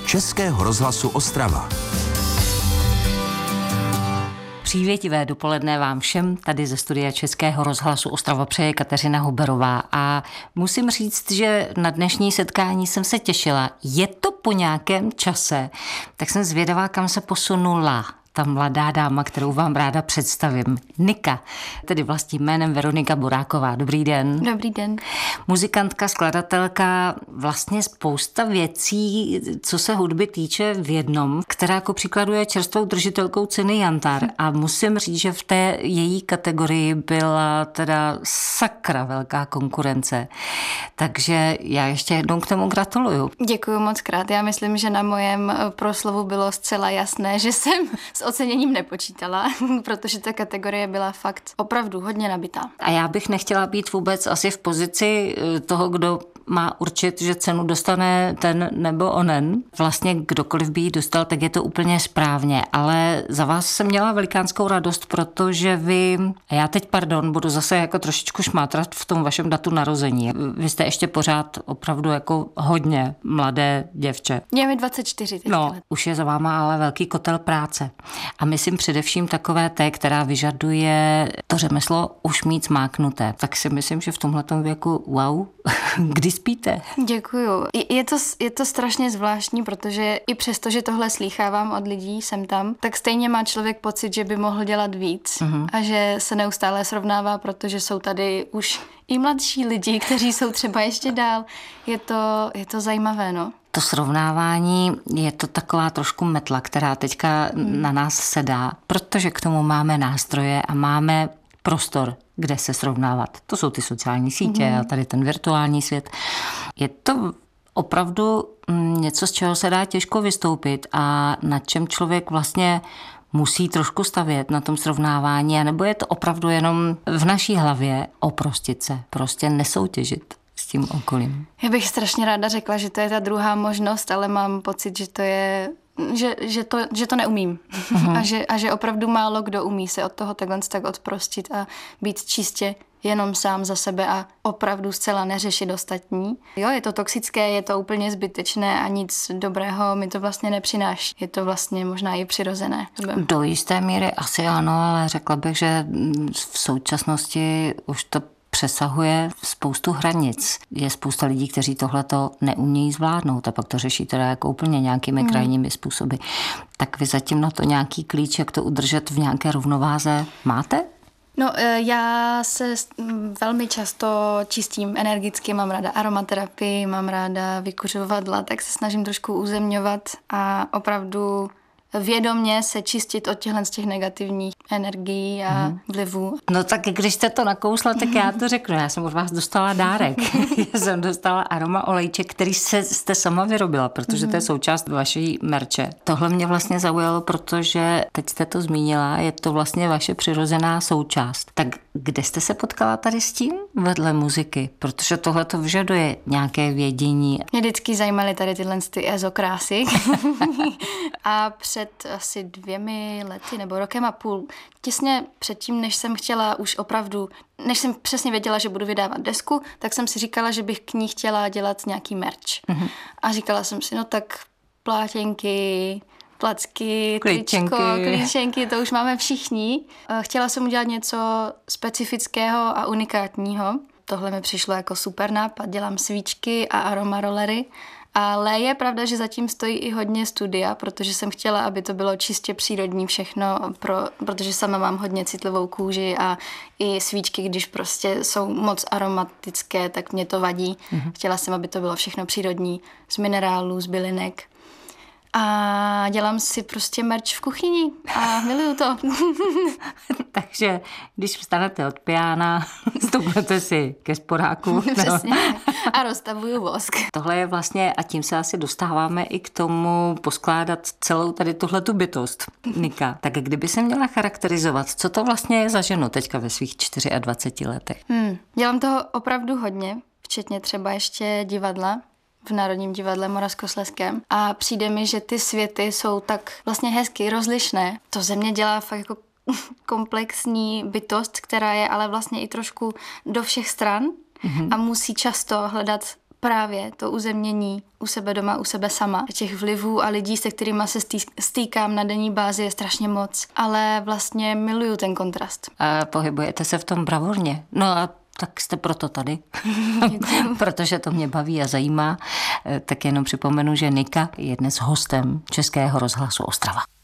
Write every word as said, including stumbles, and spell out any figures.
Českého rozhlasu Ostrava. Přívětivé dopoledne vám všem tady ze studia Českého rozhlasu Ostrava přeje Kateřina Huberová a musím říct, že na dnešní setkání jsem se těšila. Je to po nějakém čase, tak jsem zvědavá, kam se posunula ta mladá dáma, kterou vám ráda představím. Nika, tedy vlastním jménem Veronika Boráková. Dobrý den. Dobrý den. Muzikantka, skladatelka, vlastně spousta věcí, co se hudby týče v jednom, která jako příkladu je čerstvou držitelkou ceny Jantar. A musím říct, že v té její kategorii byla teda sakra velká konkurence. Takže já ještě jednou k tomu gratuluju. Děkuju moc krát. Já myslím, že na mojem proslovu bylo zcela jasné, že jsem s oceněním nepočítala, protože ta kategorie byla fakt opravdu hodně nabitá. A já bych nechtěla být vůbec asi v pozici toho, kdo má určit, že cenu dostane ten nebo onen. Vlastně kdokoliv by ji dostal, tak je to úplně správně. Ale za vás jsem měla velikánskou radost, protože vy, a já teď pardon, budu zase jako trošičku šmátrat v tom vašem datu narození. Vy jste ještě pořád opravdu jako hodně mladé děvče. Je mi dvacet čtyři teď. No, už je za váma ale velký kotel práce. A myslím především takové té, která vyžaduje to řemeslo už mít zmáknuté. Tak si myslím, že v tomhletom věku, wow, kdy spíte? Děkuju. Je to, je to strašně zvláštní, protože i přesto, že tohle slýchávám od lidí sem tam, tak stejně má člověk pocit, že by mohl dělat víc uh-huh. a že se neustále srovnává, protože jsou tady už i mladší lidi, kteří jsou třeba ještě dál. Je to, je to zajímavé, no. To srovnávání je to taková trošku metla, která teďka hmm. na nás sedá, protože k tomu máme nástroje a máme prostor, kde se srovnávat. To jsou ty sociální sítě hmm. a tady ten virtuální svět. Je to opravdu něco, z čeho se dá těžko vystoupit a na čem člověk vlastně musí trošku stavět na tom srovnávání, anebo je to opravdu jenom v naší hlavě oprostit se, prostě nesoutěžit s tím okolím. Já bych strašně ráda řekla, že to je ta druhá možnost, ale mám pocit, že to je, že, že, to, že to neumím. Uh-huh. A, že, a že opravdu málo kdo umí se od toho takhle tak odprostit a být čistě jenom sám za sebe a opravdu zcela neřešit ostatní. Jo, je to toxické, je to úplně zbytečné a nic dobrého mi to vlastně nepřináší. Je to vlastně možná i přirozené. Do jisté míry asi ano, ale řekla bych, že v současnosti už to přesahuje spoustu hranic. Je spousta lidí, kteří tohleto neumějí zvládnout a pak to řeší teda jako úplně nějakými hmm. krajními způsoby. Tak vy zatím na to nějaký klíč, jak to udržet v nějaké rovnováze máte? No, já se velmi často čistím energicky, mám ráda aromaterapii, mám ráda vykuřovadla, tak se snažím trošku uzemňovat a opravdu vědomně se čistit od těchhle z těch negativních energií a hmm. vlivů. No tak když jste to nakousla, tak já to řeknu. Já jsem od vás dostala dárek. Já jsem dostala aroma olejček, který se, jste sama vyrobila, protože hmm. to je součást vaší merče. Tohle mě vlastně zaujalo, protože teď jste to zmínila, je to vlastně vaše přirozená součást. Tak kde jste se potkala tady s tím vedle muziky? Protože tohle to vyžaduje nějaké vědění. Mě vždycky zajímaly tady tyhle ty ezokrásy. A před asi dvěmi lety nebo rokem a půl, těsně předtím, než jsem chtěla už opravdu, než jsem přesně věděla, že budu vydávat desku, tak jsem si říkala, že bych k ní chtěla dělat nějaký merch. Mm-hmm. A říkala jsem si, no tak plátěnky, placky, tričko, klíčenky, to už máme všichni. Chtěla jsem udělat něco specifického a unikátního. Tohle mi přišlo jako super nápad, dělám svíčky a aromarolery. Ale je pravda, že zatím stojí i hodně studia, protože jsem chtěla, aby to bylo čistě přírodní všechno, pro, protože sama mám hodně citlivou kůži a i svíčky, když prostě jsou moc aromatické, tak mě to vadí. Mm-hmm. Chtěla jsem, aby to bylo všechno přírodní, z minerálů, z bylinek. A dělám si prostě merch v kuchyni a miluju to. Takže když vstanete od piána, stoupnete si ke sporáku. Přesně. A roztavuju vosk. Tohle je vlastně, a tím se asi dostáváme i k tomu poskládat celou tady tuhletu bytost, Nika. Tak kdyby se měla charakterizovat, co to vlastně je za ženu teďka ve svých dvaceti čtyřech letech? Hmm. Dělám toho opravdu hodně, včetně třeba ještě divadla. V Národním divadle Moravskoslezském a přijde mi, že ty světy jsou tak vlastně hezky rozlišné. To ze mě dělá fakt jako komplexní bytost, která je ale vlastně i trošku do všech stran mm-hmm. a musí často hledat právě to uzemnění u sebe doma, u sebe sama. Těch vlivů a lidí, se kterými se stýkám na denní bázi, je strašně moc, ale vlastně miluju ten kontrast. A pohybujete se v tom bravurně. No a tak jste proto tady, protože to mě baví a zajímá. Tak jenom připomenu, že Nika je dnes hostem Českého rozhlasu Ostrava.